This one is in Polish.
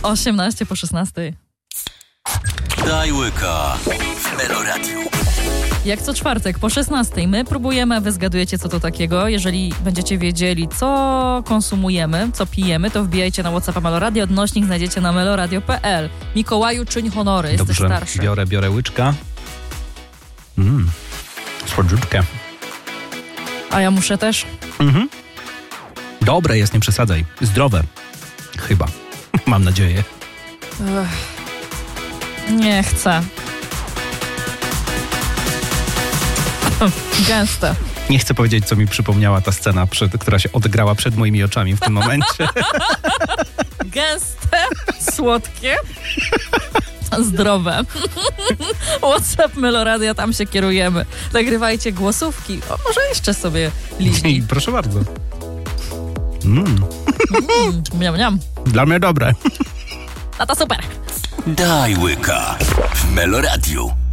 18 po 16. Daj łyka w Meloradiu. Jak co czwartek po 16 my próbujemy, a wy zgadujecie, co to takiego. Jeżeli będziecie wiedzieli, co konsumujemy, co pijemy, to wbijajcie na WhatsAppa Meloradio. Odnośnik znajdziecie na meloradio.pl. Mikołaju, czyń honory, jesteś Dobrze, starszy. biorę łyczka. Słodziutkie. A ja muszę też. Dobre jest, nie przesadzaj. Zdrowe. Chyba. Mam nadzieję. Nie chcę. Gęste. Nie chcę powiedzieć, co mi przypomniała ta scena, która się odegrała przed moimi oczami w tym momencie. Gęste, słodkie, zdrowe. WhatsApp Meloradia, tam się kierujemy. Nagrywajcie głosówki. O, może jeszcze sobie liźnij. Proszę bardzo. Miam, miam. Dla mnie dobre. A to super. Daj łyka w Meloradiu.